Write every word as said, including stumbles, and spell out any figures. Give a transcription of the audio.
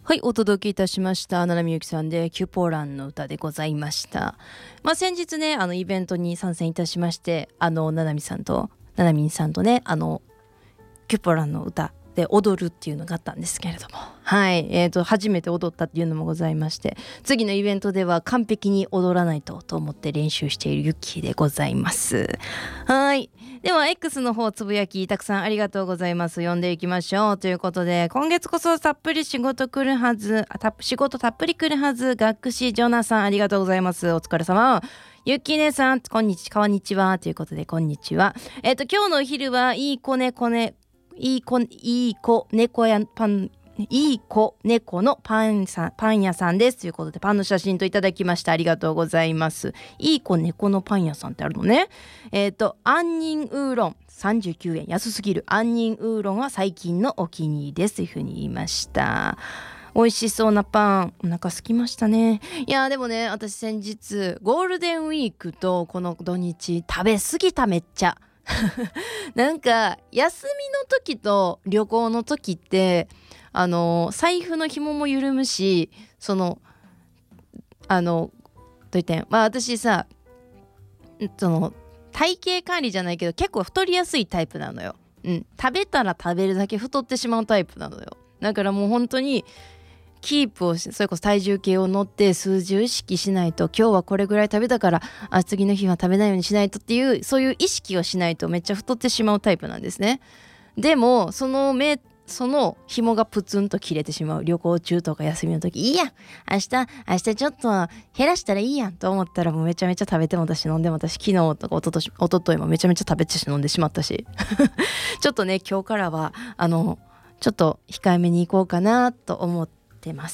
はい、お届けいたしました。七海ゆきさんでキュポランの歌でございました。まあ、先日ね、あのイベントに参戦いたしまして、あの七海さんと七海さんとね、あのキュポランの歌で踊るっていうのがあったんですけれども、はい、えーと初めて踊ったっていうのもございまして、次のイベントでは完璧に踊らないとと思って練習しているユッキーでございます。はい、では X の方つぶやきたくさんありがとうございます。読んでいきましょうということで、今月こそたっぷり仕事来るはず、あた仕事たっぷり来るはず。学士ジョナさんありがとうございます。お疲れ様。ゆっきー姉さんこんにちは、こんにちはということで、こんにちは。えっ、と今日のお昼はいい子猫ねいい子いい子猫やパンいい子猫のパンさんパン屋さんですということで、パンの写真といただきました。ありがとうございます。いい子猫のパン屋さんってあるのね。えっ、と杏仁ウーロンさんじゅうきゅうえん、安すぎる。杏仁ウーロンは最近のお気に入りですというふうに言いました。美味しそうなパン、お腹空きましたね。いやでもね、私先日ゴールデンウィークとこの土日食べ過ぎた。めっちゃなんか休みの時と旅行の時ってあの財布の紐も緩むし、そのあのといってん、まあ私さ、その体型管理じゃないけど結構太りやすいタイプなのよ。うん、食べたら食べるだけ太ってしまうタイプなのよ。だからもう本当にキープをして、それこそ体重計を乗って数字を意識しないと、今日はこれぐらい食べたからあ次の日は食べないようにしないとっていう、そういう意識をしないとめっちゃ太ってしまうタイプなんですね。でもその目その紐がプツンと切れてしまう。旅行中とか休みの時、いいや明日明日ちょっと減らしたらいいやんと思ったら、もうめちゃめちゃ食べても私飲んでも私、昨日とかおととしおとといもめちゃめちゃ食べてし飲んでしまったしちょっとね今日からはあのちょっと控えめに行こうかなと思ってます。